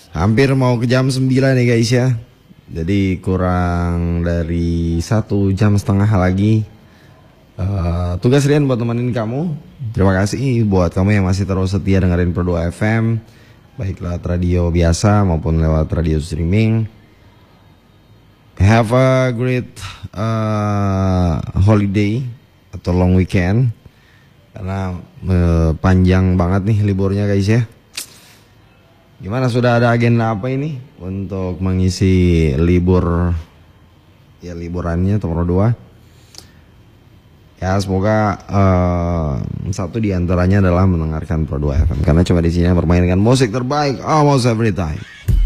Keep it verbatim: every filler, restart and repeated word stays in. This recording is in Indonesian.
Hampir mau ke jam sembilan ya guys ya. Jadi kurang dari satu jam setengah lagi. uh, Tugas Rian buat temenin kamu. Terima kasih buat kamu yang masih terus setia dengerin Pro dua F M, baik lewat radio biasa maupun lewat radio streaming. Have a great uh, holiday atau long weekend. Karena uh, panjang banget nih liburnya guys ya. Gimana, sudah ada agenda apa ini untuk mengisi libur ya liburannya Pro dua? Ya semoga uh, satu di antaranya adalah mendengarkan Pro dua F M, karena cuma di sini bermain dengan musik terbaik almost every time.